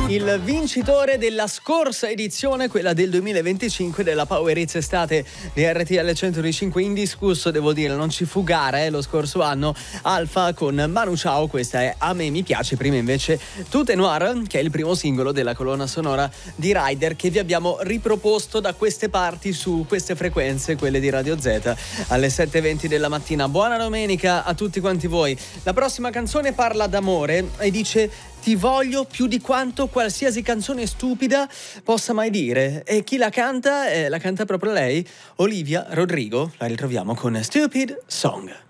Il vincitore della scorsa edizione, quella del 2025 della Power Hits Estate di RTL 105, indiscusso, devo dire, non ci fu gara lo scorso anno. Alfa con Manu Ciao, questa è A me mi piace. Prima invece Tout est Noir, che è il primo singolo della colonna sonora di Rider, che vi abbiamo riproposto da queste parti su queste frequenze, quelle di Radio Z, alle 7:20 della mattina. Buona domenica a tutti quanti voi. La prossima canzone parla d'amore e dice: ti voglio più di quanto qualsiasi canzone stupida possa mai dire. E chi la canta? La canta proprio lei, Olivia Rodrigo. La ritroviamo con Stupid Song.